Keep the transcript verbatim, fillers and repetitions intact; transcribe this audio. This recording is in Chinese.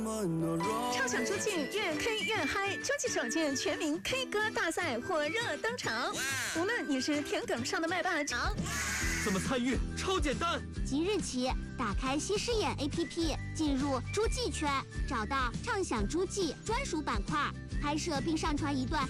畅享出境，越 K 越嗨！洲际首届全民 K 歌大赛火热登场。无论你是田埂上的麦霸长， 怎么参与？超简单！ 即日起，打开西施眼 A P P， 进入诸暨圈，找到畅享诸暨专属板块，拍摄并上传一段